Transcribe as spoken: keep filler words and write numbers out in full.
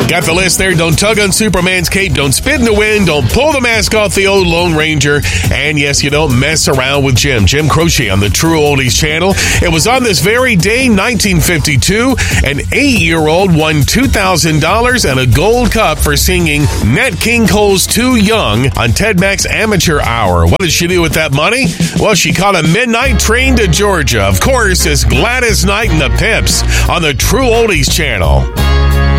Got the list there. Don't tug on Superman's cape. Don't spit in the wind. Don't pull the mask off the old Lone Ranger. And yes, you don't mess around with Jim. Jim Croce on the True Oldies channel. It was on this very day, nineteen fifty-two. An eight-year-old won two thousand dollars and a gold cup for singing Nat King Cole's Too Young on Ted Mack's Amateur Hour. What did she do with that money? Well, she caught a midnight train to Georgia. Of course, it's Gladys Knight and the Pips on the True Oldies channel.